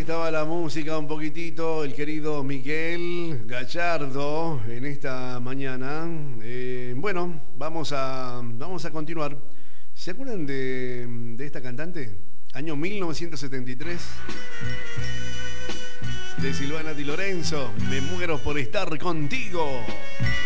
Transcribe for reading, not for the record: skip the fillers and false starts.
estaba la música un poquitito, el querido Miguel Gallardo en esta mañana. Bueno, vamos a continuar. ¿Se acuerdan de esta cantante? Año 1973. De Silvana Di Lorenzo. Me muero por estar contigo.